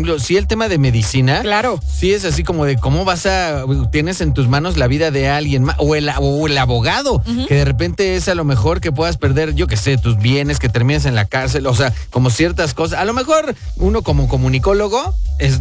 ejemplo, sí el tema de medicina. Claro. Sí es así como de cómo tienes en tus manos la vida de alguien más, o el abogado, que de repente es a lo mejor que puedas perder, yo qué sé, tus bienes, que termines en la cárcel, o sea, como ciertas cosas. A lo mejor uno como comunicólogo,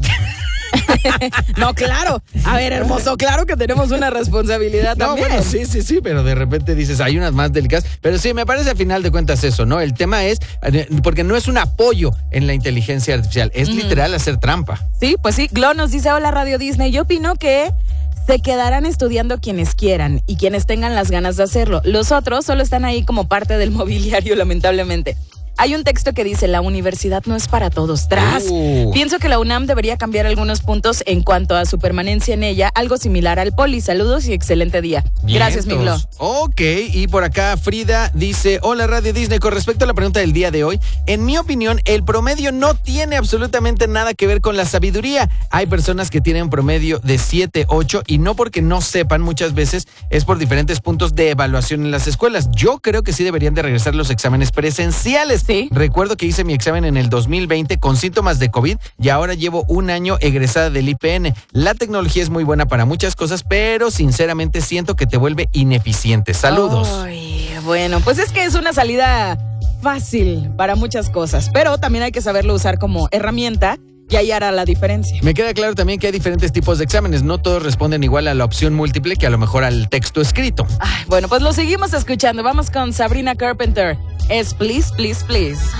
No, claro. A ver, hermoso, claro que tenemos una responsabilidad también. No, bueno, sí, pero de repente dices, hay unas más delicadas. Pero sí, me parece a final de cuentas eso, ¿no? El tema es, porque no es un apoyo en la inteligencia artificial, es literal hacer trampa. Sí, pues sí. Glo nos dice, hola Radio Disney, yo opino que se quedarán estudiando quienes quieran y quienes tengan las ganas de hacerlo. Los otros solo están ahí como parte del mobiliario, lamentablemente. Hay un texto que dice, la universidad no es para todos. ¡Tras! Pienso que la UNAM debería cambiar algunos puntos en cuanto a su permanencia en ella, algo similar al Poli. Saludos y excelente día. Gracias, mi Glo. Ok, y por acá Frida dice, hola Radio Disney, con respecto a la pregunta del día de hoy, en mi opinión, el promedio no tiene absolutamente nada que ver con la sabiduría. Hay personas que tienen promedio de 7, 8 y no porque no sepan, muchas veces es por diferentes puntos de evaluación en las escuelas. Yo creo que sí deberían de regresar los exámenes presenciales. Sí. Recuerdo que hice mi examen en el 2020 con síntomas de COVID y ahora llevo un año egresada del IPN. La tecnología es muy buena para muchas cosas, pero sinceramente siento que te vuelve ineficiente. Saludos. Ay, bueno, pues es que es una salida fácil para muchas cosas, pero también hay que saberlo usar como herramienta y ahí hará la diferencia. Me queda claro también que hay diferentes tipos de exámenes. No todos responden igual a la opción múltiple que a lo mejor al texto escrito. Ay, bueno, pues lo seguimos escuchando. Vamos con Sabrina Carpenter. Es Please, Please, Please.